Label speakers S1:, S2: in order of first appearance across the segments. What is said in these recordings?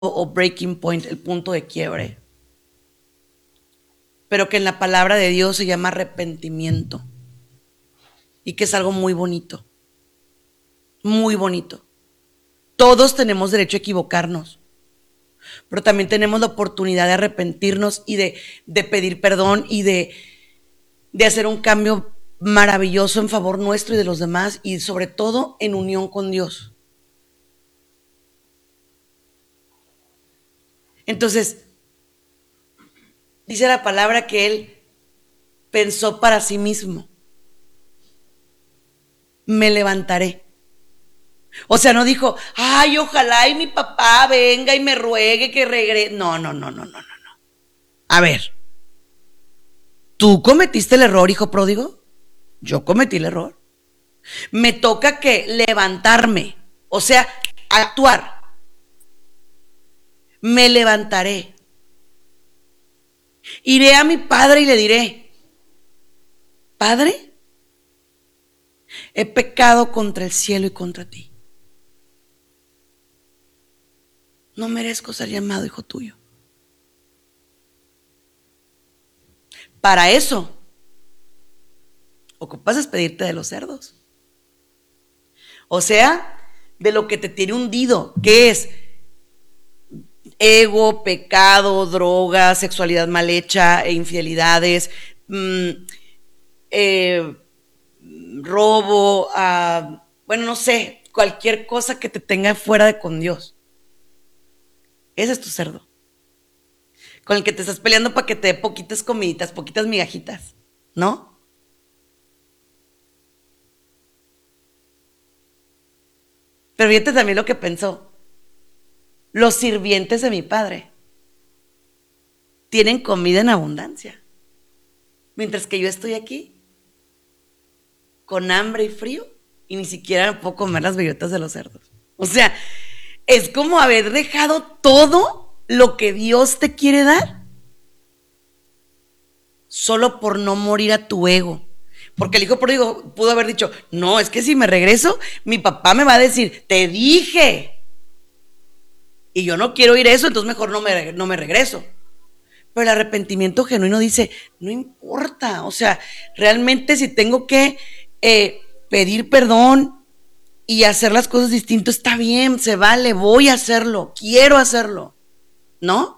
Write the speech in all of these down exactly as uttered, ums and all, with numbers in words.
S1: o breaking point, el punto de quiebre, pero que en la palabra de Dios se llama arrepentimiento y que es algo muy bonito, muy bonito. Todos tenemos derecho a equivocarnos, pero también tenemos la oportunidad de arrepentirnos y de, de pedir perdón y de, de hacer un cambio maravilloso en favor nuestro y de los demás, y sobre todo en unión con Dios. Entonces, dice la palabra que él pensó para sí mismo: me levantaré. O sea, no dijo, ay, ojalá y mi papá venga y me ruegue que regrese. No, no, no, no, no, no, no. A ver, ¿tú cometiste el error, hijo pródigo? Yo cometí el error. Me toca que levantarme, o sea, actuar. Me levantaré. Iré a mi padre y le diré: Padre, he pecado contra el cielo y contra ti. No merezco ser llamado hijo tuyo. Para eso, ocupas despedirte de los cerdos. O sea, de lo que te tiene hundido, que es ego, pecado, droga, sexualidad mal hecha, e infidelidades, mmm, eh, robo, uh, bueno, no sé, cualquier cosa que te tenga fuera de con Dios. Ese es tu cerdo, con el que te estás peleando para que te dé poquitas comiditas, poquitas migajitas, ¿no? Pero fíjate también lo que pensó: los sirvientes de mi padre tienen comida en abundancia, mientras que yo estoy aquí con hambre y frío y ni siquiera puedo comer las bellotas de los cerdos. O sea, es como haber dejado todo lo que Dios te quiere dar solo por no morir a tu ego. Porque el hijo pródigo pudo haber dicho: no, es que si me regreso, mi papá me va a decir, te dije. Y yo no quiero oír eso, entonces mejor no me, no me regreso. Pero el arrepentimiento genuino dice: no importa, o sea, realmente si tengo que eh, pedir perdón y hacer las cosas distintas, está bien, se vale, voy a hacerlo, quiero hacerlo, ¿no?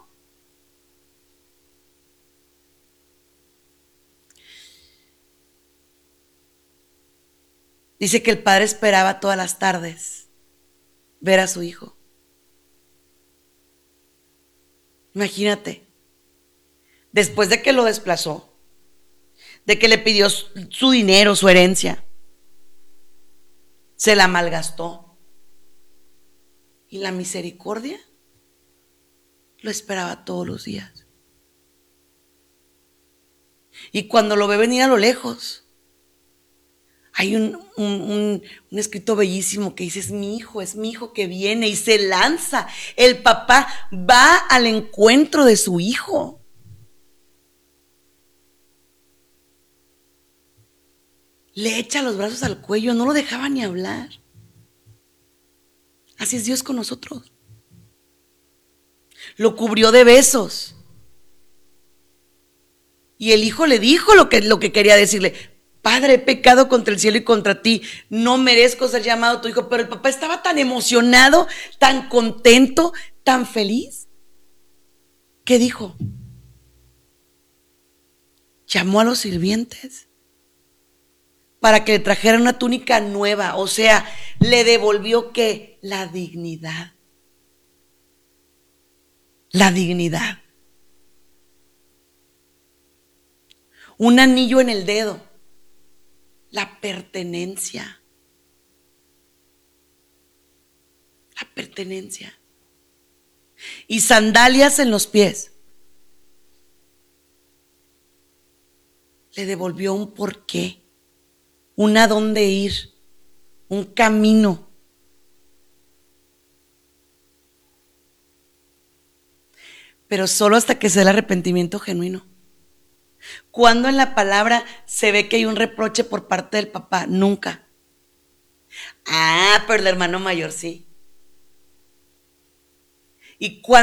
S1: Dice que el padre esperaba todas las tardes ver a su hijo. Imagínate, después de que lo desplazó, de que le pidió su dinero, su herencia, se la malgastó, y la misericordia lo esperaba todos los días. Y cuando lo ve venir a lo lejos, hay un, un, un, un escrito bellísimo que dice: es mi hijo, es mi hijo que viene, y se lanza. El papá va al encuentro de su hijo. Le echa los brazos al cuello, no lo dejaba ni hablar. Así es Dios con nosotros. Lo cubrió de besos. Y el hijo le dijo lo que, lo que quería decirle: Padre, he pecado contra el cielo y contra ti, no merezco ser llamado tu hijo. Pero el papá estaba tan emocionado, tan contento, tan feliz, que dijo, llamó a los sirvientes para que le trajeran una túnica nueva. O sea, le devolvió ¿qué? La dignidad. La dignidad. Un anillo en el dedo. La pertenencia. La pertenencia. Y sandalias en los pies. Le devolvió un porqué, un a dónde ir, un camino. Pero solo hasta que sea el arrepentimiento genuino. Cuando en la palabra se ve que hay un reproche por parte del papá, nunca. Ah, pero el hermano mayor sí. Y